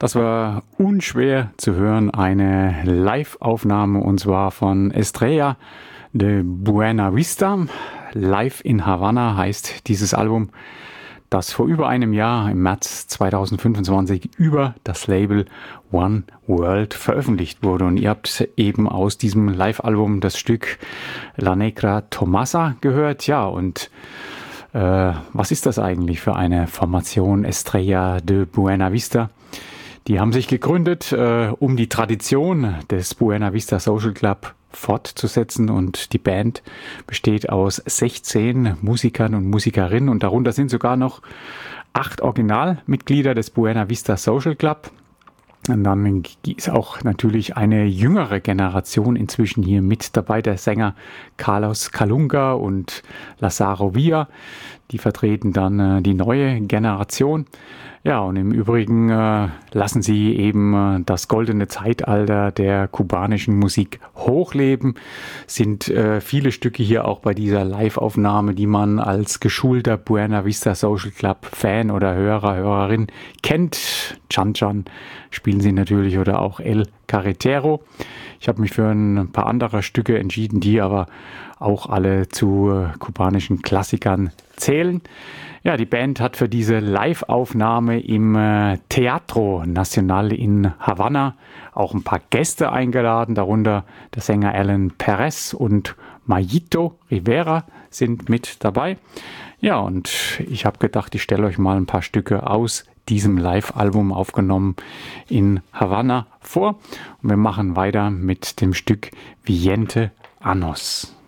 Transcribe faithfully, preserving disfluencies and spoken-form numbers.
Das war unschwer zu hören, eine Live-Aufnahme und zwar von Estrella de Buena Vista. Live in Havanna heißt dieses Album, das vor über einem Jahr im März zweitausendfünfundzwanzig über das Label One World veröffentlicht wurde. Und ihr habt eben aus diesem Live-Album das Stück La Negra Tomasa gehört. Ja, und äh, was ist das eigentlich für eine Formation Estrella de Buena Vista? Die haben sich gegründet, äh, um die Tradition des Buena Vista Social Club fortzusetzen, und die Band besteht aus sechzehn Musikern und Musikerinnen und darunter sind sogar noch acht Originalmitglieder des Buena Vista Social Club. Und dann ist auch natürlich eine jüngere Generation inzwischen hier mit dabei, der Sänger Carlos Calunga und Lazaro Villa. Die vertreten dann äh, die neue Generation. Ja, und im Übrigen äh, lassen sie eben äh, das goldene Zeitalter der kubanischen Musik hochleben. Sind äh, viele Stücke hier auch bei dieser Live-Aufnahme, die man als geschulter Buena Vista Social Club Fan oder Hörer, Hörerin kennt. Chan Chan spielen sie natürlich oder auch El Carretero. Ich habe mich für ein paar andere Stücke entschieden, die aber auch alle zu äh, kubanischen Klassikern zählen. Ja, die Band hat für diese Live-Aufnahme im äh, Teatro Nacional in Havanna auch ein paar Gäste eingeladen, darunter der Sänger Alan Perez und Mayito Rivera sind mit dabei. Ja, und ich habe gedacht, ich stelle euch mal ein paar Stücke aus diesem Live-Album aufgenommen in Havanna vor. Und wir machen weiter mit dem Stück Veinte Años.